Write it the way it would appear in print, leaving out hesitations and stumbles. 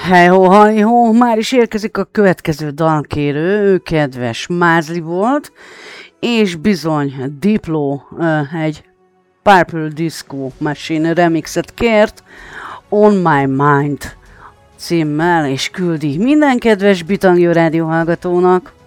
Hejhó, már is érkezik a következő dalkérő, ő kedves Mázli volt, és bizony Diplo egy Purple Disco Machine remixet kért, On My Mind címmel, és küldi minden kedves Bitangő rádió hallgatónak.